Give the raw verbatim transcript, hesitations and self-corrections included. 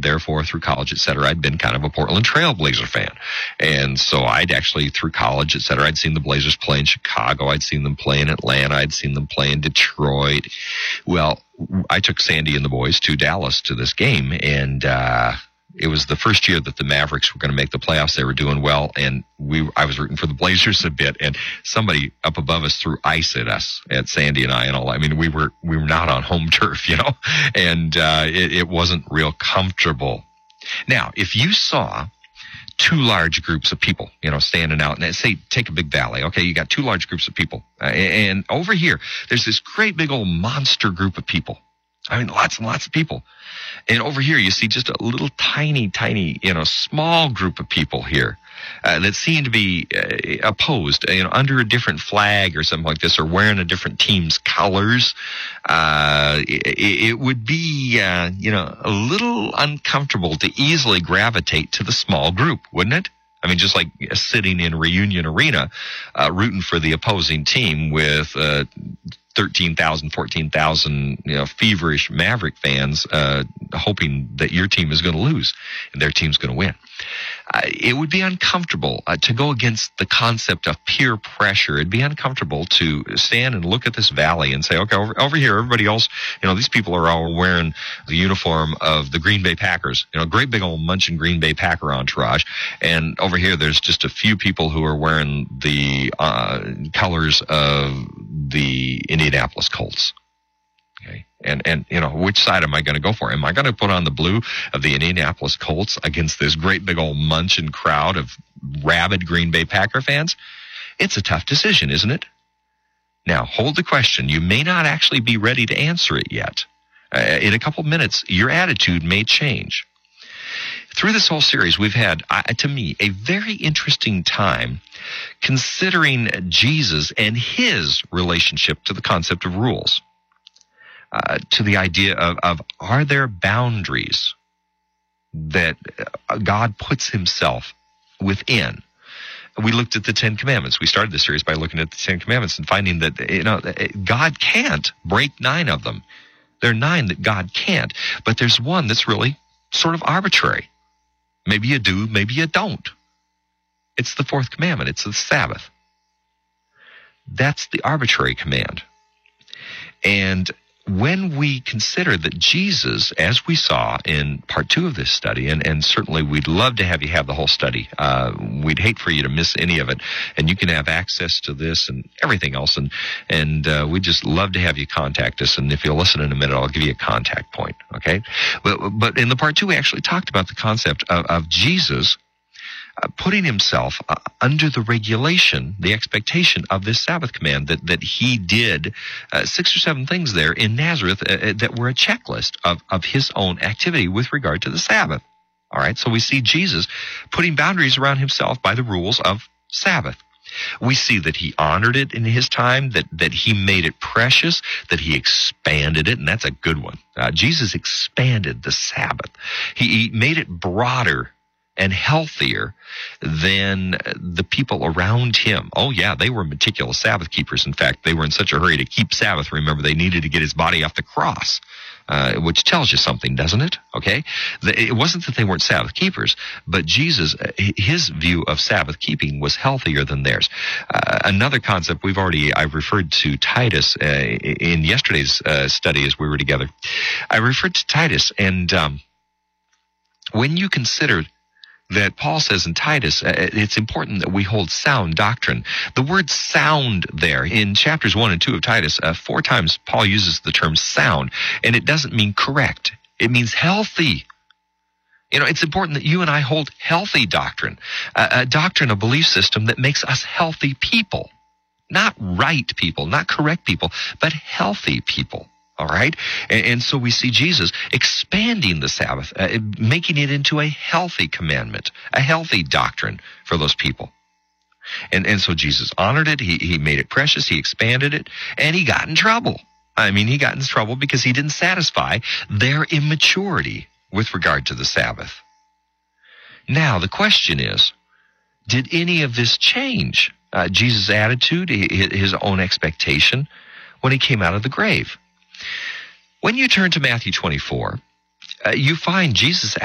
therefore, through college, et cetera, I'd been kind of a Portland Trail Blazer fan. And so I'd actually, through college, et cetera, I'd seen the Blazers play in Chicago. I'd seen them play in Atlanta. I'd seen them play in Detroit. Well, I took Sandy and the boys to Dallas to this game, and uh it was the first year that the Mavericks were going to make the playoffs. They were doing well, and we I was rooting for the Blazers a bit, and somebody up above us threw ice at us, at Sandy and I, and all. I mean, we were we were not on home turf, you know, and uh, it, it wasn't real comfortable. Now, if you saw two large groups of people, you know, standing out, and say, take a big valley, okay, you got two large groups of people, uh, and over here, there's this great big old monster group of people. I mean, lots and lots of people. And over here, you see just a little tiny, tiny, you know, small group of people here uh, that seem to be uh, opposed, you know, under a different flag or something like this, or wearing a different team's colors. Uh, it, it would be, uh, you know, a little uncomfortable to easily gravitate to the small group, wouldn't it? I mean, just like sitting in Reunion Arena, uh, rooting for the opposing team with uh, thirteen thousand, fourteen thousand, you know, feverish Maverick fans uh, hoping that your team is going to lose and their team's going to win. Uh, it would be uncomfortable uh, to go against the concept of peer pressure. It'd be uncomfortable to stand and look at this valley and say, okay, over, over here, everybody else, you know, these people are all wearing the uniform of the Green Bay Packers, you know, great big old munching Green Bay Packer entourage. And over here, there's just a few people who are wearing the uh, colors of the Indianapolis Colts. Okay. And, and, you know, which side am I going to go for? Am I going to put on the blue of the Indianapolis Colts against this great big old munching crowd of rabid Green Bay Packer fans? It's a tough decision, isn't it? Now, hold the question. You may not actually be ready to answer it yet. Uh, in a couple minutes, your attitude may change. Through this whole series, we've had, uh, to me, a very interesting time considering Jesus and his relationship to the concept of rules. Uh, to the idea of, of are there boundaries that God puts himself within? We looked at the Ten Commandments. We started the series by looking at the Ten Commandments and finding that, you know, God can't break nine of them. There are nine that God can't, but there's one that's really sort of arbitrary. Maybe you do, maybe you don't. It's the fourth commandment. It's the Sabbath. That's the arbitrary command. And when we consider that Jesus, as we saw in part two of this study, and, and certainly we'd love to have you have the whole study. Uh, we'd hate for you to miss any of it. And you can have access to this and everything else. And, and uh, we'd just love to have you contact us. And if you'll listen in a minute, I'll give you a contact point, okay? But, but in the part two, we actually talked about the concept of, of Jesus Uh, putting himself uh, under the regulation, the expectation of this Sabbath command, that, that he did uh, six or seven things there in Nazareth uh, that were a checklist of, of his own activity with regard to the Sabbath. All right, so we see Jesus putting boundaries around himself by the rules of Sabbath. We see that he honored it in his time, that, that he made it precious, that he expanded it, and that's a good one. Uh, Jesus expanded the Sabbath. He, he made it broader and healthier than the people around him. Oh, yeah, they were meticulous Sabbath keepers. In fact, they were in such a hurry to keep Sabbath. Remember, they needed to get his body off the cross, uh, which tells you something, doesn't it? Okay? It wasn't that they weren't Sabbath keepers, but Jesus, his view of Sabbath keeping was healthier than theirs. Uh, another concept we've already, I've referred to Titus uh, in yesterday's uh, study as we were together. I referred to Titus, and um, when you consider that Paul says in Titus, uh, it's important that we hold sound doctrine. The word sound there in chapters one and two of Titus, uh, four times Paul uses the term sound, and it doesn't mean correct. It means healthy. You know, it's important that you and I hold healthy doctrine, uh, a doctrine, a belief system that makes us healthy people. Not right people, not correct people, but healthy people. All right? And, and so we see Jesus expanding the Sabbath, uh, making it into a healthy commandment, a healthy doctrine for those people. And, and so Jesus honored it. He, he made it precious. He expanded it. And he got in trouble. I mean, he got in trouble because he didn't satisfy their immaturity with regard to the Sabbath. Now, the question is, did any of this change uh, Jesus' attitude, his own expectation, when he came out of the grave? When you turn to Matthew twenty-four, uh, you find Jesus